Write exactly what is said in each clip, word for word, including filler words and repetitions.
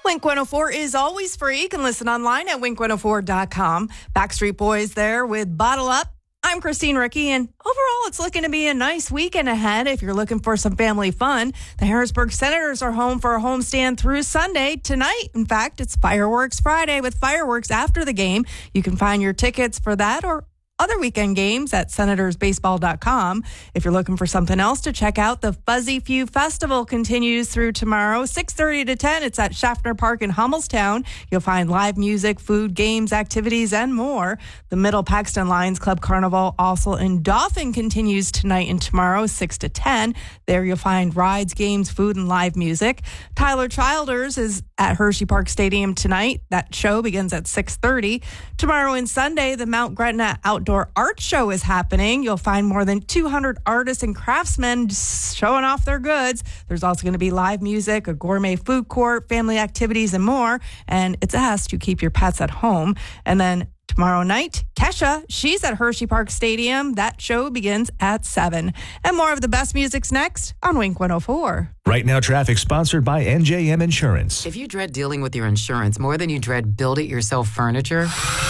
Wink one oh four is always free. You can listen online at wink one oh four dot com. Backstreet Boys there with Bottle Up. I'm Christine Ricky, and overall, it's looking to be a nice weekend ahead if you're looking for some family fun. The Harrisburg Senators are home for a homestand through Sunday. Tonight, in fact, it's Fireworks Friday with fireworks after the game. You can find your tickets for that or other weekend games at senators baseball dot com. If you're looking for something else to check out, the Fuzzy Few Festival continues through tomorrow, six thirty to ten. It's at Schaffner Park in Hummelstown. You'll find live music, food, games, activities, and more. The Middle Paxton Lions Club Carnival also in Dauphin continues tonight and tomorrow, six to ten. There you'll find rides, games, food, and live music. Tyler Childers is at Hershey Park Stadium tonight. That show begins at six thirty. Tomorrow and Sunday, the Mount Gretna Outdoor Art Show is happening. You'll find more than two hundred artists and craftsmen showing off their goods. There's also going to be live music, a gourmet food court, family activities, and more. And it's asked you keep your pets at home. And then tomorrow night, Kesha, she's at Hershey Park Stadium. That show begins at seven. And more of the best music's next on Wink one oh four. Right Now Traffic, sponsored by N J M Insurance. If you dread dealing with your insurance more than you dread build-it-yourself furniture,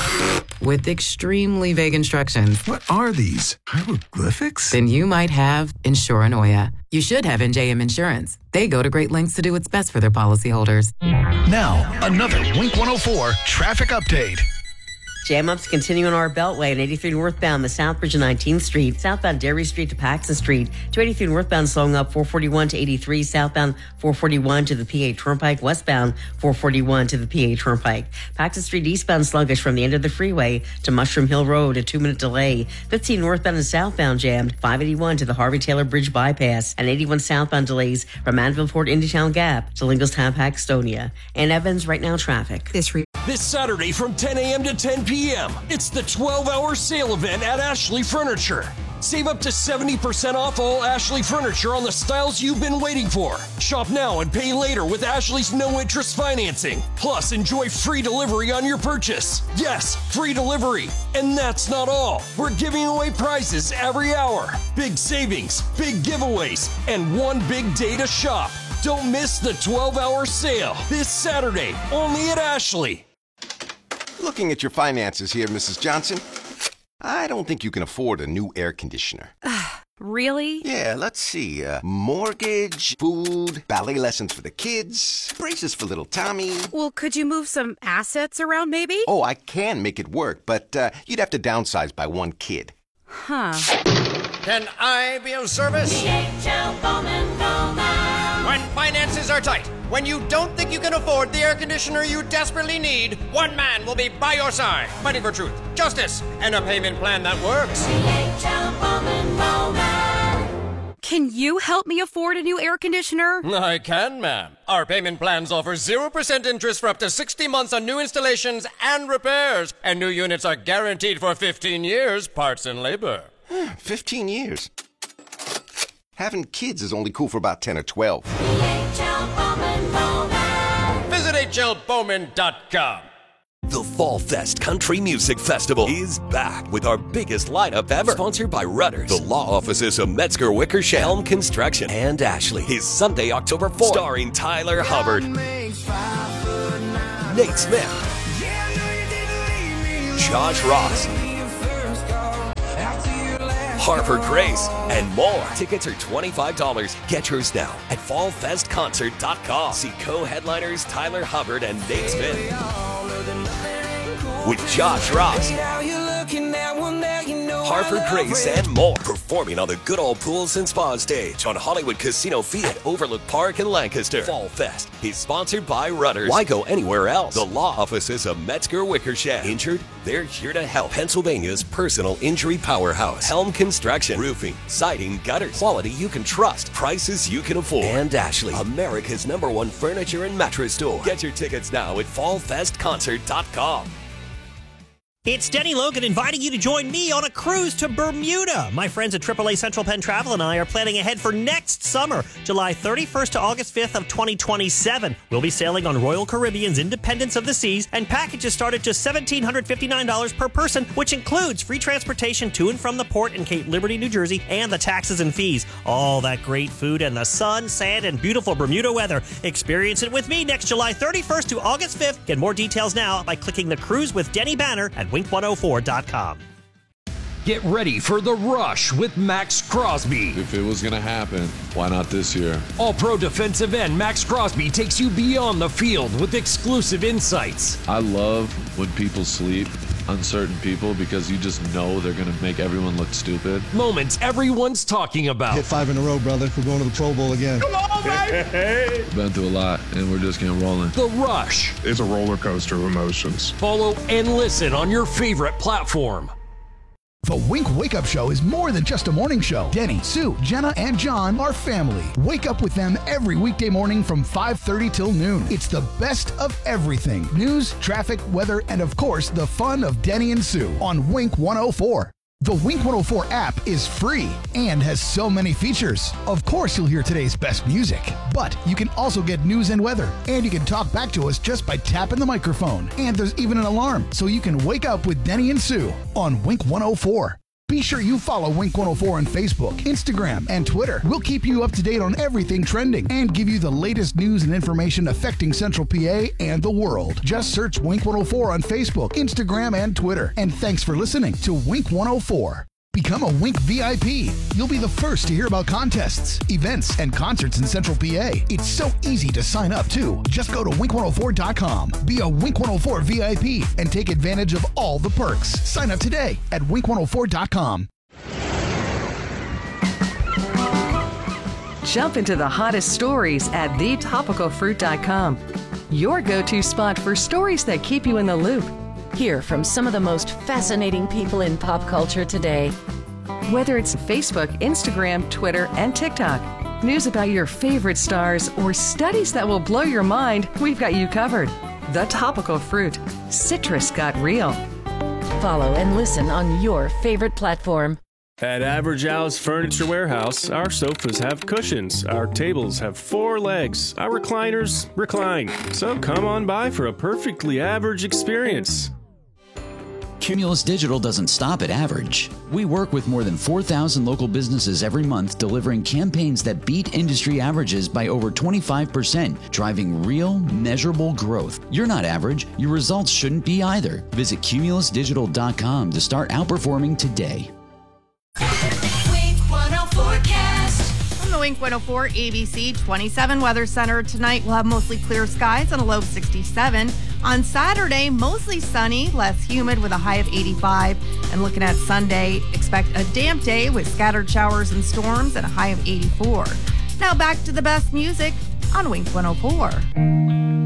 with extremely vague instructions, what are these? Hieroglyphics? Then you might have Insuranoia. You should have N J M Insurance. They go to great lengths to do what's best for their policyholders. Now, another Wink one oh four traffic update. Jam-ups continue on our Beltway at eighty-three northbound, the Southbridge of nineteenth Street, southbound Dairy Street to Paxton Street, two eighty-three northbound slowing up four forty-one to eighty-three, southbound four forty-one to the P A Turnpike, westbound four forty-one to the P A Turnpike. Paxton Street eastbound sluggish from the end of the freeway to Mushroom Hill Road, a two-minute delay. fifteen northbound and southbound jammed, five eighty-one to the Harvey Taylor Bridge bypass, and eighty-one southbound delays from Manville Fort Indietown Gap to Lingelstown Paxtonia. And Evans, right now traffic. This re- This Saturday from ten a.m. to ten p.m., it's the twelve-hour sale event at Ashley Furniture. Save up to seventy percent off all Ashley Furniture on the styles you've been waiting for. Shop now and pay later with Ashley's no-interest financing. Plus, enjoy free delivery on your purchase. Yes, free delivery. And that's not all. We're giving away prizes every hour. Big savings, big giveaways, and one big day to shop. Don't miss the twelve-hour sale this Saturday, only at Ashley. Looking at your finances here, Missus Johnson, I don't think you can afford a new air conditioner. Really? Yeah, let's see. Uh, mortgage, food, ballet lessons for the kids, braces for little Tommy. Well, could you move some assets around, maybe? Oh, I can make it work, but uh, you'd have to downsize by one kid. Huh. Can I be of service? D H L Bowman Bowman. When finances are tight, when you don't think you can afford the air conditioner you desperately need, one man will be by your side, fighting for truth, justice, and a payment plan that works. D H L Bowman Bowman. Can you help me afford a new air conditioner? I can, ma'am. Our payment plans offer zero percent interest for up to sixty months on new installations and repairs, and new units are guaranteed for fifteen years, parts and labor. fifteen years. Having kids is only cool for about ten or twelve. D H L Bowman Bowman. Visit H L Bowman dot com. The Fall Fest Country Music Festival is back with our biggest lineup ever. Sponsored by Rudders, the law offices of Metzger Wickersham, Helm Construction, and Ashley. Is Sunday, October fourth. Starring Tyler Hubbard, Nate Smith, Josh Ross, Harper Grace, and more. Tickets are twenty-five dollars. Get yours now at fall fest concert dot com. See co-headliners Tyler Hubbard and Nate Smith with Josh Ross, Harper Grace, and more. Performing on the Good Old Pools and Spa stage on Hollywood Casino Fiat, Overlook Park in Lancaster. Fall Fest is sponsored by Rudders. Why go anywhere else? The law offices of Metzger Wickersham. Injured? They're here to help. Pennsylvania's personal injury powerhouse. Helm Construction. Roofing, siding, gutters. Quality you can trust. Prices you can afford. And Ashley, America's number one furniture and mattress store. Get your tickets now at fall fest concert dot com. It's Denny Logan inviting you to join me on a cruise to Bermuda. My friends at triple A Central Penn Travel and I are planning ahead for next summer, July thirty-first to August fifth of twenty twenty-seven. We'll be sailing on Royal Caribbean's Independence of the Seas, and packages start at just one thousand seven hundred fifty-nine dollars per person, which includes free transportation to and from the port in Cape Liberty, New Jersey, and the taxes and fees. All that great food and the sun, sand, and beautiful Bermuda weather. Experience it with me next July thirty-first to August fifth. Get more details now by clicking the Cruise with Denny banner at wink one oh four dot com. Get ready for The Rush with Max Crosby. If it was going to happen, why not this year? All-Pro defensive end Max Crosby takes you beyond the field with exclusive insights. I love when people sleep, uncertain people, because you just know they're going to make everyone look stupid. Moments everyone's talking about. Hit five in a row, brother. We're going to the Pro Bowl again. Come on, baby! Been through a lot, and we're just getting rolling. The Rush. It's a roller coaster of emotions. Follow and listen on your favorite platform. The Wink Wake Up Show is more than just a morning show. Denny, Sue, Jenna, and John are family. Wake up with them every weekday morning from five thirty till noon. It's the best of everything. News, traffic, weather, and of course, the fun of Denny and Sue on Wink one oh four. The Wink one oh four app is free and has so many features. Of course, you'll hear today's best music, but you can also get news and weather, and you can talk back to us just by tapping the microphone. And there's even an alarm, so you can wake up with Denny and Sue on Wink one oh four. Be sure you follow Wink one oh four on Facebook, Instagram, and Twitter. We'll keep you up to date on everything trending and give you the latest news and information affecting Central P A and the world. Just search Wink one oh four on Facebook, Instagram, and Twitter. And thanks for listening to Wink one oh four. Become a Wink V I P. You'll be the first to hear about contests, events, and concerts in Central P A. It's so easy to sign up, too. Just go to wink one oh four dot com. Be a Wink one oh four V I P and take advantage of all the perks. Sign up today at wink one oh four dot com. Jump into the hottest stories at the topical fruit dot com. Your go-to spot for stories that keep you in the loop. Hear from some of the most fascinating people in pop culture today. Whether it's Facebook, Instagram, Twitter, and TikTok, news about your favorite stars, or studies that will blow your mind, we've got you covered. The Topical Fruit. Citrus got real. Follow and listen on your favorite platform. At Average Al's Furniture Warehouse, our sofas have cushions, our tables have four legs, our recliners recline. So come on by for a perfectly average experience. Cumulus Digital doesn't stop at average. We work with more than four thousand local businesses every month, delivering campaigns that beat industry averages by over twenty-five percent, driving real, measurable growth. You're not average. Your results shouldn't be either. Visit cumulus digital dot com to start outperforming today. Wink one oh four cast. From the Wink one oh four A B C twenty-seven Weather Center, tonight we'll have mostly clear skies and a low of sixty-seven. On Saturday, mostly sunny, less humid with a high of eighty-five. And looking at Sunday, expect a damp day with scattered showers and storms and a high of eighty-four. Now back to the best music on Wink one oh four.